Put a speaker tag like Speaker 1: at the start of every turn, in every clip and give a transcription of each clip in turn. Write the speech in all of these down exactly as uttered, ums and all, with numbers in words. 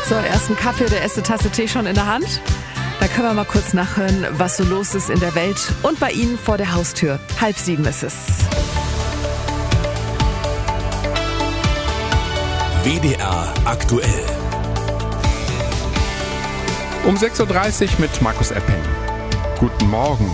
Speaker 1: So, ersten Kaffee oder erste Tasse Tee schon in der Hand? Da können wir mal kurz nachhören, was so los ist in der Welt und bei Ihnen vor der Haustür. Halb sieben ist es.
Speaker 2: W D R aktuell.
Speaker 3: Um sechs Uhr dreißig mit Markus Epping. Guten Morgen.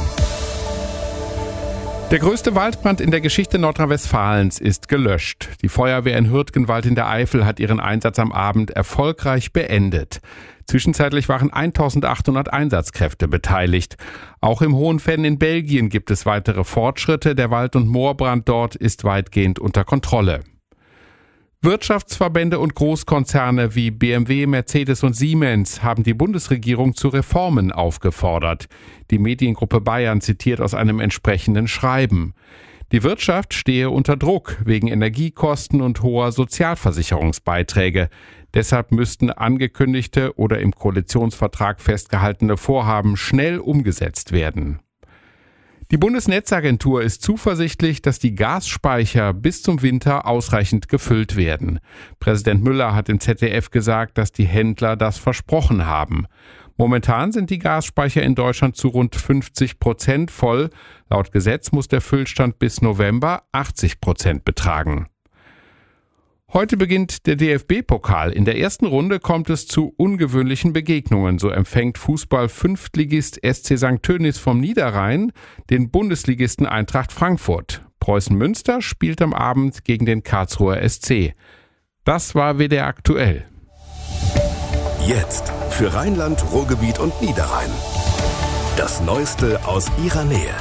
Speaker 3: Der größte Waldbrand in der Geschichte Nordrhein-Westfalens ist gelöscht. Die Feuerwehr in Hürtgenwald in der Eifel hat ihren Einsatz am Abend erfolgreich beendet. Zwischenzeitlich waren eintausendachthundert Einsatzkräfte beteiligt. Auch im Hohenfenn in Belgien gibt es weitere Fortschritte. Der Wald- und Moorbrand dort ist weitgehend unter Kontrolle. Wirtschaftsverbände und Großkonzerne wie B M W, Mercedes und Siemens haben die Bundesregierung zu Reformen aufgefordert. Die Mediengruppe Bayern zitiert aus einem entsprechenden Schreiben. Die Wirtschaft stehe unter Druck wegen Energiekosten und hoher Sozialversicherungsbeiträge. Deshalb müssten angekündigte oder im Koalitionsvertrag festgehaltene Vorhaben schnell umgesetzt werden. Die Bundesnetzagentur ist zuversichtlich, dass die Gasspeicher bis zum Winter ausreichend gefüllt werden. Präsident Müller hat im Z D F gesagt, dass die Händler das versprochen haben. Momentan sind die Gasspeicher in Deutschland zu rund fünfzig Prozent voll. Laut Gesetz muss der Füllstand bis November achtzig Prozent betragen. Heute beginnt der D F B-Pokal. In der ersten Runde kommt es zu ungewöhnlichen Begegnungen. So empfängt Fußball-Fünftligist S C Sankt Tönis vom Niederrhein den Bundesligisten Eintracht Frankfurt. Preußen Münster spielt am Abend gegen den Karlsruher S C. Das war W D R aktuell.
Speaker 2: Jetzt für Rheinland, Ruhrgebiet und Niederrhein. Das Neueste aus Ihrer Nähe.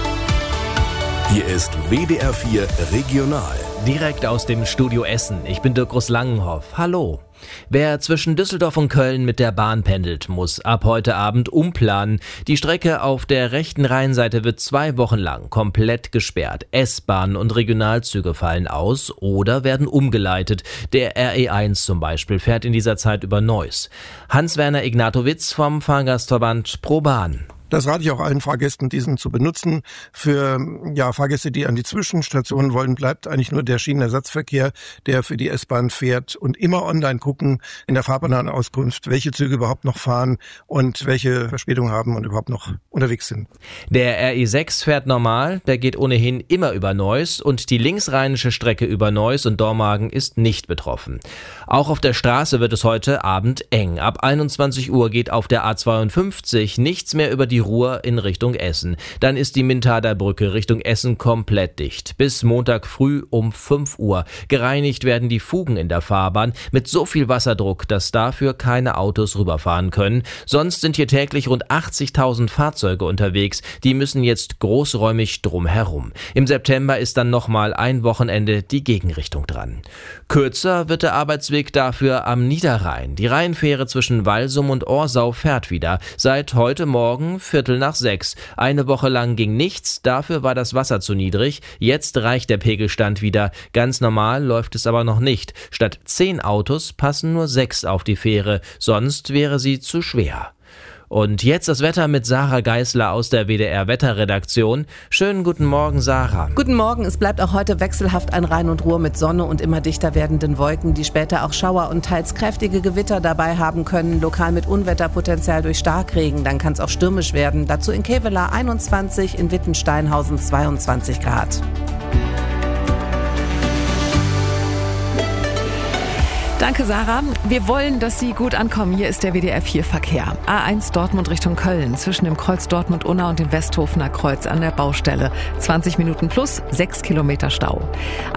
Speaker 2: Hier ist W D R vier Regional.
Speaker 4: Direkt aus dem Studio Essen. Ich bin Dirk Langenhoff. Hallo. Wer zwischen Düsseldorf und Köln mit der Bahn pendelt, muss ab heute Abend umplanen. Die Strecke auf der rechten Rheinseite wird zwei Wochen lang komplett gesperrt. S-Bahnen und Regionalzüge fallen aus oder werden umgeleitet. Der R E eins zum Beispiel fährt in dieser Zeit über Neuss. Hans-Werner Ignatowitz vom Fahrgastverband ProBahn.
Speaker 5: Das rate ich auch allen Fahrgästen, diesen zu benutzen. Für ja Fahrgäste, die an die Zwischenstationen wollen, bleibt eigentlich nur der Schienenersatzverkehr, der für die S-Bahn fährt. Und immer online gucken in der Fahrplanauskunft, welche Züge überhaupt noch fahren und welche Verspätung haben und überhaupt noch unterwegs sind.
Speaker 4: Der R E sechs fährt normal, der geht ohnehin immer über Neuss und die linksrheinische Strecke über Neuss und Dormagen ist nicht betroffen. Auch auf der Straße wird es heute Abend eng. Ab einundzwanzig Uhr geht auf der A zweiundfünfzig nichts mehr über die Ruhr in Richtung Essen. Dann ist die Mintader Brücke Richtung Essen komplett dicht. Bis Montag früh um fünf Uhr. Gereinigt werden die Fugen in der Fahrbahn mit so viel Wasserdruck, dass dafür keine Autos rüberfahren können. Sonst sind hier täglich rund achtzigtausend Fahrzeuge unterwegs. Die müssen jetzt großräumig drumherum. Im September ist dann nochmal ein Wochenende die Gegenrichtung dran. Kürzer wird der Arbeitsweg dafür am Niederrhein. Die Rheinfähre zwischen Walsum und Orsau fährt wieder. Seit heute Morgen Viertel nach sechs. Eine Woche lang ging nichts, dafür war das Wasser zu niedrig. Jetzt reicht der Pegelstand wieder. Ganz normal läuft es aber noch nicht. Statt zehn Autos passen nur sechs auf die Fähre, sonst wäre sie zu schwer. Und jetzt das Wetter mit Sarah Geisler aus der W D R-Wetterredaktion. Schönen guten Morgen, Sarah.
Speaker 1: Guten Morgen. Es bleibt auch heute wechselhaft ein Rhein und Ruhr mit Sonne und immer dichter werdenden Wolken, die später auch Schauer und teils kräftige Gewitter dabei haben können. Lokal mit Unwetterpotenzial durch Starkregen. Dann kann es auch stürmisch werden. Dazu in Kevelaer einundzwanzig, in Wittensteinhausen zweiundzwanzig Grad. Danke, Sarah. Wir wollen, dass Sie gut ankommen. Hier ist der W D R vier Verkehr. A eins Dortmund Richtung Köln, zwischen dem Kreuz Dortmund-Unna und dem Westhofener Kreuz an der Baustelle. zwanzig Minuten plus, sechs Kilometer Stau.